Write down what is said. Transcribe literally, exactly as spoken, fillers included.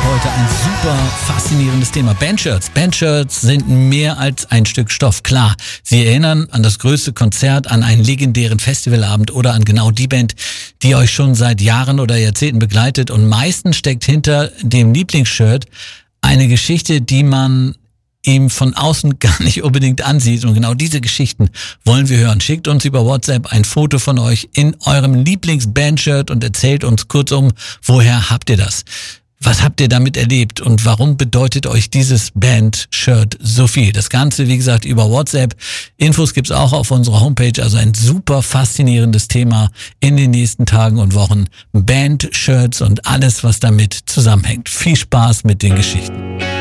Heute ein super faszinierendes Thema. Bandshirts. Bandshirts sind mehr als ein Stück Stoff. Klar, sie erinnern an das größte Konzert, an einen legendären Festivalabend oder an genau die Band, die euch schon seit Jahren oder Jahrzehnten begleitet. Und meistens steckt hinter dem Lieblingsshirt eine Geschichte, die man ihm von außen gar nicht unbedingt ansieht. Und genau diese Geschichten wollen wir hören. Schickt uns über WhatsApp ein Foto von euch in eurem Lieblings-Bandshirt und erzählt uns kurzum, woher habt ihr das? Was habt ihr damit erlebt und warum bedeutet euch dieses Band-Shirt so viel? Das Ganze, wie gesagt, über WhatsApp. Infos gibt's auch auf unserer Homepage. Also ein super faszinierendes Thema in den nächsten Tagen und Wochen. Band-Shirts und alles, was damit zusammenhängt. Viel Spaß mit den Geschichten.